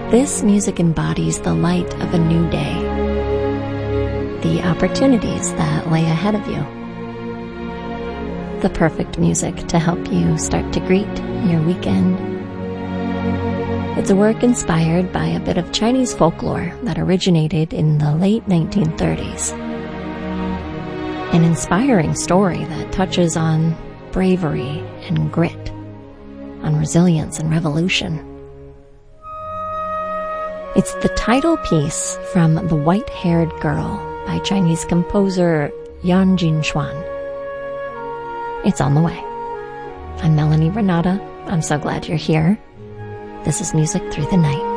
This music embodies the light of a new day, the opportunities that lay ahead of you. The perfect music to help you start to greet your weekend. It's a work inspired by a bit of Chinese folklore that originated in the late 1930s. An inspiring story that touches on bravery and grit, on resilience and revolution. It's the title piece from The White-Haired Girl by Chinese composer Yan Jinxuan. It's on the way. I'm Melanie Renata. I'm so glad you're here. This is Music Through the Night.